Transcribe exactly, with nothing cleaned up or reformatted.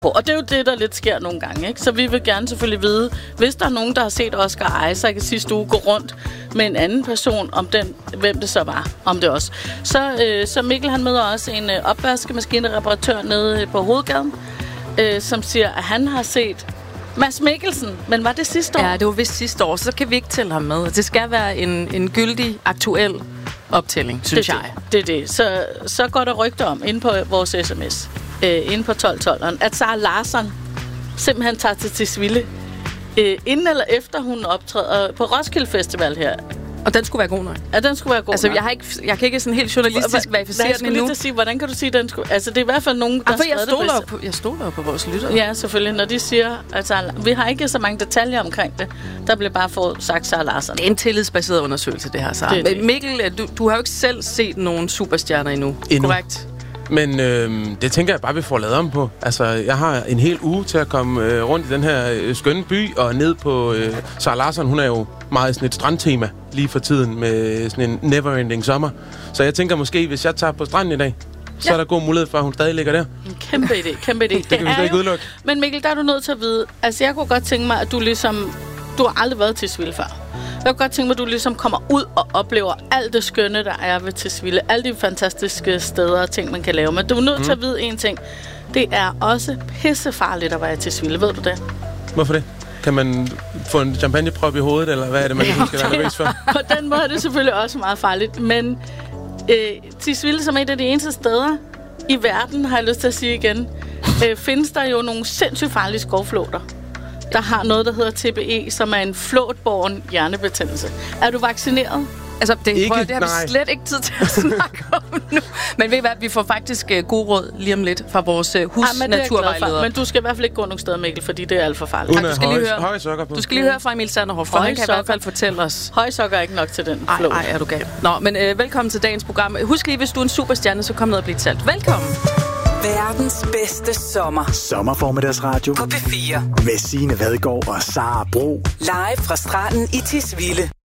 Og det er jo det, der lidt sker nogle gange, ikke? Så vi vil gerne selvfølgelig vide, hvis der er nogen, der har set Oscar Isaac i sidste uge gå rundt med en anden person, om den, hvem det så var, om det også. Så, øh, så Mikkel, han møder også en øh, opvaskemaskinereparatør nede på Hovedgaden, øh, som siger, at han har set Mads Mikkelsen. Men var det sidste år? Ja, det var vist sidste år, så kan vi ikke tælle ham med. Det skal være en, en gyldig, aktuel optælling, synes det, jeg. Det er det. Så, så går der rygter om, inde på vores sms, øh, inde på tolv tolveren, at Sara Larsson simpelthen tager til Tisvilde, øh, inden eller efter hun optræder på Roskilde Festival her. Og den skulle være god nok. Ja, den skulle være god altså, nok. jeg, har ikke, jeg kan ikke sådan helt journalistisk Hva, verificere den endnu. Jeg skulle sige, hvordan kan du sige, den skulle... Altså, det er i hvert fald nogen, der ah, for jeg har stoler det på, jeg stoler på vores lyttere. Ja, selvfølgelig. Når de siger... Altså, vi har ikke så mange detaljer omkring det. Der bliver bare fået sagt Sara Larsson. Det er en tillidsbaseret undersøgelse, det her, Sara. Men Mikkel, du, du har jo ikke selv set nogen superstjerner endnu. endnu. Korrekt? Men øh, det tænker jeg bare, vi får lavet om på. Altså, jeg har en hel uge til at komme øh, rundt i den her øh, skønne by og ned på... Øh, Sara Larsson, hun er jo meget sådan et strandtema lige for tiden med sådan en never-ending sommer. Så jeg tænker måske, hvis jeg tager på stranden i dag, så ja. er der god mulighed for, at hun stadig ligger der. En kæmpe idé, kæmpe idé. det, det kan vi slet ikke udelukke. Men Mikkel, der er du nødt til at vide... Altså, jeg kunne godt tænke mig, at du ligesom... Du har aldrig været til Tisvilde før. Jeg kunne godt tænke mig, at du ligesom kommer ud og oplever alt det skønne, der er ved Tisvilde. Alle de fantastiske steder og ting, man kan lave. Men du er nødt mm. til at vide en ting. Det er også pissefarligt at være i Tisvilde. Ved du det? Hvorfor det? Kan man få en champagneprop i hovedet, eller hvad er det, man ja, skal være nervøs for? På den måde er det selvfølgelig også meget farligt. Men øh, Tisvilde, som er et af de eneste steder i verden, har jeg lyst til at sige igen, øh, findes der jo nogle sindssygt farlige skovflåter, der har noget, der hedder T B E, som er en flåtbåren hjernebetændelse. Er du vaccineret? Altså, det, ikke, prøv, det har vi slet ikke tid til at snakke om nu. Men ved I hvad, vi får faktisk uh, god råd lige om lidt fra vores uh, husnaturvejleder. Ja, men du skal i hvert fald ikke gå nogen steder, Mikkel, fordi det er alt for farligt. Uden at høje, høje sokker på. Du skal lige høre fra Emil Sanderhoff, for han kan sokker. i hvert fald fortælle os. Høje sokker er ikke nok til den flå. Nej, er du gal. Nå, men uh, velkommen til dagens program. Husk lige, hvis du er en superstjerne, så kom ned og bliv talt. Velkommen. Verdens bedste sommer. Sommerformiddagsradio på P fire. Med Signe Vadgaard og Sara Bro. Live fra stranden i Tisvilde.